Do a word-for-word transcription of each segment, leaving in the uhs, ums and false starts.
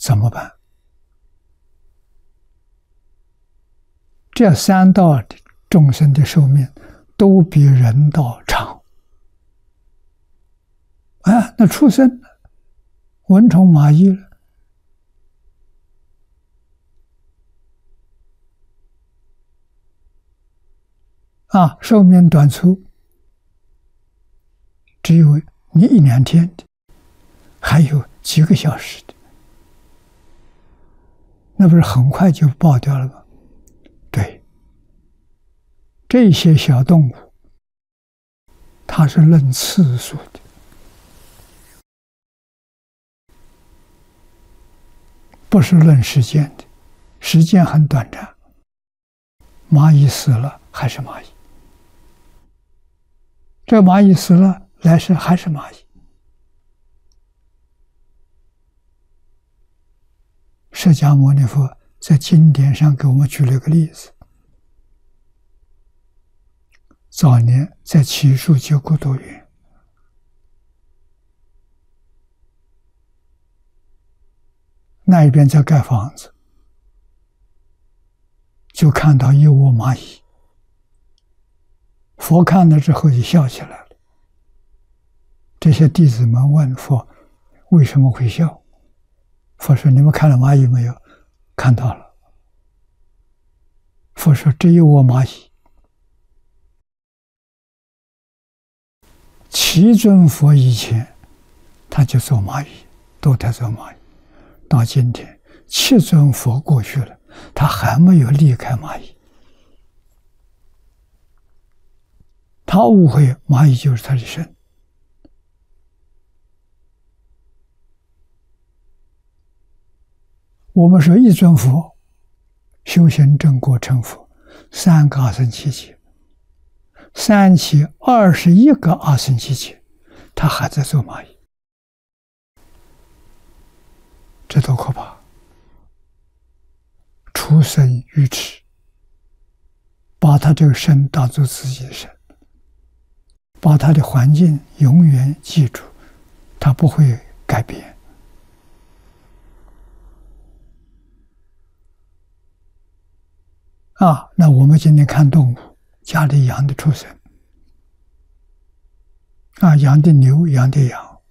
怎么办？这三道的众生的寿命都比人道长。啊，那畜生呢？蚊虫蚂蚁了，啊，寿命短促，只有你一两天的，还有几个小时的，那不是很快就爆掉了吗？对，这些小动物，它是论次数的，不是论时间的，时间很短暂。蚂蚁死了还是蚂蚁，这蚂蚁死了，来世还是蚂蚁。释迦牟尼佛在经典上给我们举了个例子，早年在祇树九孤独园，那一边在盖房子，就看到一窝蚂蚁。佛看了之后就笑起来了。这些弟子们问佛为什么会笑？佛说：“你们看了蚂蚁没有？”看到了。佛说：“这一窝蚂蚁，七尊佛以前他就做蚂蚁，都在做蚂蚁。到今天七尊佛过去了，他还没有离开蚂蚁。他误会蚂蚁就是他的身。我们说一尊佛修行正果成佛，三个阿僧祇劫，三期二十一个阿僧祇劫，他还在做蚂蚁，这多可怕！出生愚痴，把他这个身当作自己的身，把他的环境永远记住，他不会改变。啊，那我们今天看动物，家里养的畜生，啊，养的牛，养的羊，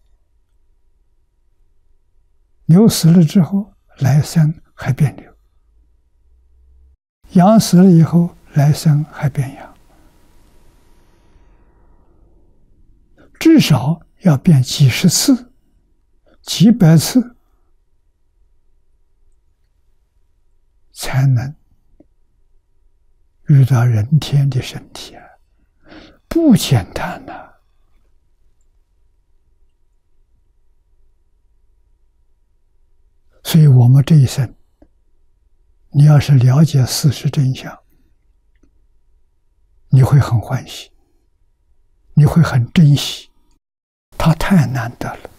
牛死了之后来生还变牛，羊死了以后来生还变羊，至少要变几十次、几百次，才能遇到人天的身体啊，不简单呐、啊！所以我们这一生，你要是了解事实真相，你会很欢喜，你会很珍惜，它太难得了。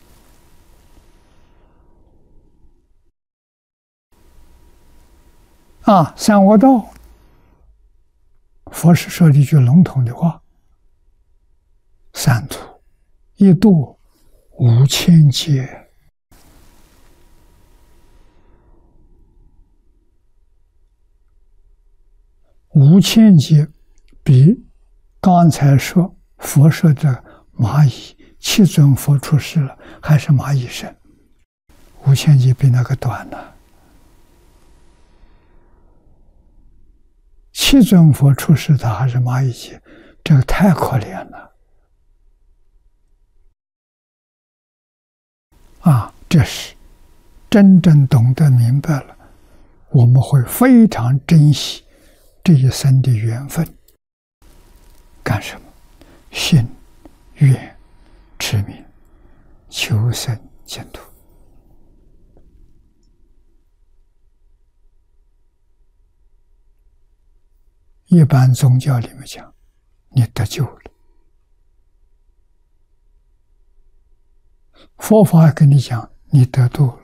啊，三恶道。佛是说了一句笼统的话：三途一度五千劫，五千劫比刚才说佛说的蚂蚁七尊佛出世了，还是蚂蚁身，五千劫比那个短了。七尊佛出世，他还是蚂蚁劫，这个太可怜了啊！这是真正懂得明白了，我们会非常珍惜这一生的缘分。干什么？信、愿、持名，求生净土。一般宗教里面讲，你得救了。佛法跟你讲，你得度了。